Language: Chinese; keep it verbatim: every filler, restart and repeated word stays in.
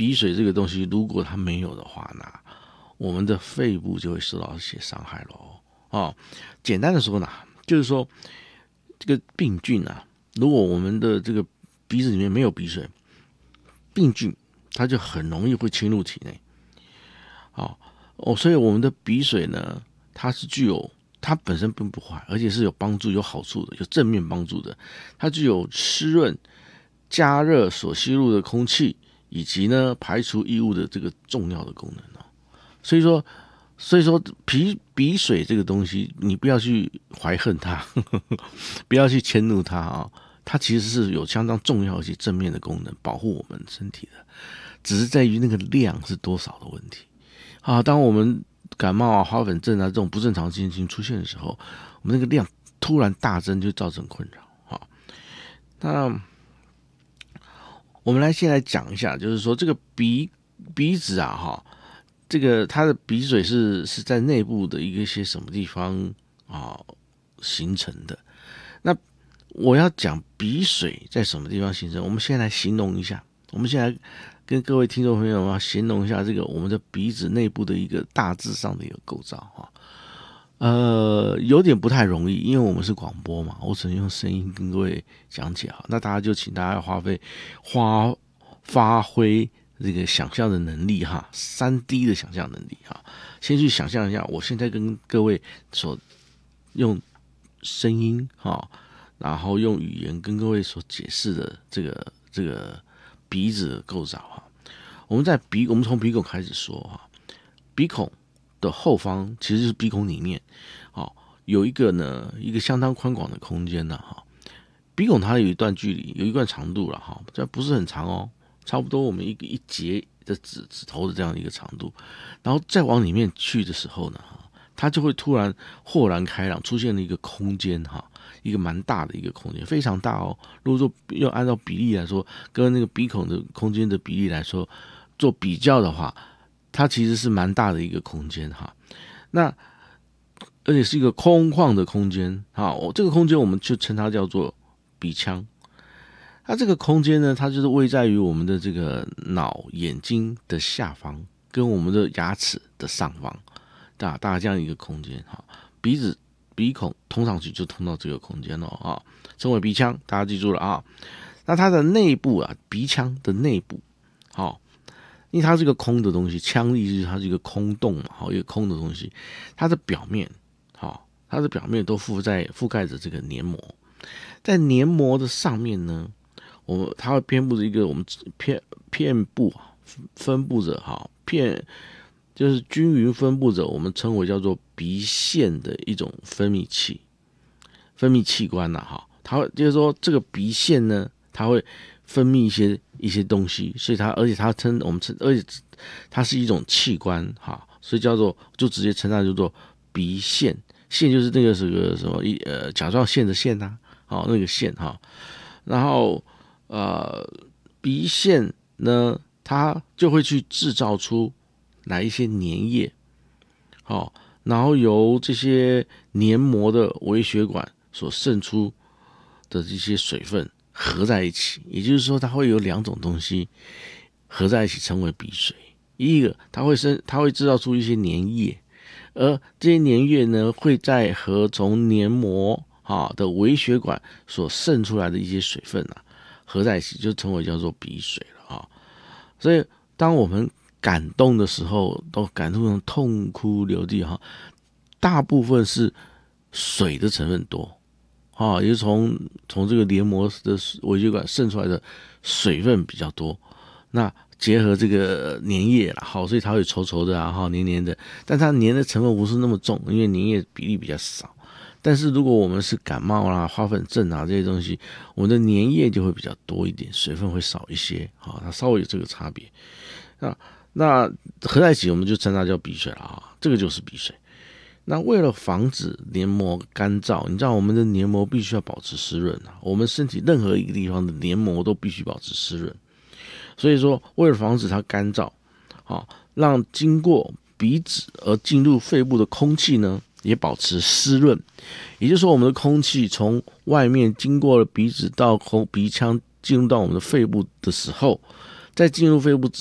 鼻水这个东西，如果它没有的话，那我们的肺部就会受到一些伤害咯。哦，简单的说呢，就是说这个病菌啊，如果我们的这个鼻子里面没有鼻水，病菌它就很容易会侵入体内。好、哦，所以我们的鼻水呢，它是具有它本身并不坏，而且是有帮助、有好处的，有正面帮助的。它具有湿润、加热所吸入的空气，以及呢排除异物的这个重要的功能哦。所以说，所以说鼻鼻水这个东西，你不要去怀恨它，呵呵不要去迁怒它啊、哦。它其实是有相当重要一些正面的功能，保护我们身体的，只是在于那个量是多少的问题啊。当我们感冒啊、花粉症啊这种不正常情形出现的时候，我们那个量突然大增，就造成困扰啊。那我们来先来讲一下，就是说这个鼻鼻子啊，哈，这个它的鼻水是是在内部的一个些什么地方啊形成的？那我要讲鼻水在什么地方形成，我们先来形容一下。我们先来跟各位听众朋友们形容一下这个我们的鼻子内部的一个大致上的一个构造哈。呃，有点不太容易，因为我们是广播嘛，我只能用声音跟各位讲解哈。那大家就请大家花费花发挥这个想象的能力哈，三 D 的想象能力哈。先去想象一下，我现在跟各位所用声音哈。然后用语言跟各位所解释的这个这个鼻子的构造哈，我们在鼻，我们从鼻孔开始说哈，鼻孔的后方其实就是鼻孔里面，哦，有一个呢一个相当宽广的空间呢哈，鼻孔它有一段距离，有一段长度了哈，这不是很长哦，差不多我们一个一节的指指头的这样的一个长度，然后再往里面去的时候呢，它就会突然豁然开朗，出现了一个空间哈。一个蛮大的一个空间，非常大哦。如果说要按照比例来说，跟那个鼻孔的空间的比例来说做比较的话，它其实是蛮大的一个空间哈。那而且是一个空旷的空间哈，这个空间我们就称它叫做鼻腔。它这个空间呢，它就是位在于我们的这个脑眼睛的下方，跟我们的牙齿的上方，大大这样一个空间哈。鼻子。鼻孔通上去就通到这个空间了啊，称为鼻腔，大家记住了啊。那它的内部啊，鼻腔的内部，好，因为它是一个空的东西，腔意就是它是一个空洞嘛，好，一个空的东西，它的表面，好，它的表面都覆在覆盖着这个黏膜，在黏膜的上面呢，我们它会遍布着一个我们片片布分布着哈片。就是均匀分布着，我们称为叫做鼻腺的一种分泌器、分泌器官呐、啊，哈，它会就是说这个鼻腺呢，它会分泌一些一些东西，所以它而且它称我们称，而且它是一种器官哈，所以叫做就直接称它叫做鼻腺，腺就是那个是个什么一呃甲状腺的腺呐、啊，好那个腺哈，然后呃鼻腺呢，它就会去制造出。来一些粘液，好，然后由这些黏膜的微血管所渗出的这些水分合在一起，也就是说，它会有两种东西合在一起，称为鼻水。一个，它会生，它会制造出一些粘液，而这些粘液呢，会在和从黏膜啊的微血管所渗出来的一些水分啊合在一起，就称为叫做鼻水了啊。所以，当我们感动的时候，都感动成痛哭流涕哈，大部分是水的成分多，啊，也就是从从这个黏膜的微血管渗出来的水分比较多，那结合这个粘液啦，好，所以它会稠稠的啊，哈，黏黏的，但它黏的成分不是那么重，因为粘液比例比较少。但是如果我们是感冒啦、花粉症啊这些东西，我们的粘液就会比较多一点，水分会少一些，好，它稍微有这个差别。那那合在一起，我们就称它叫鼻水了啊，这个就是鼻水。那为了防止黏膜干燥，你知道我们的黏膜必须要保持湿润啊，我们身体任何一个地方的黏膜都必须保持湿润。所以说，为了防止它干燥，啊，让经过鼻子而进入肺部的空气呢，也保持湿润。也就是说，我们的空气从外面经过了鼻子到鼻腔进入到我们的肺部的时候，在进入肺部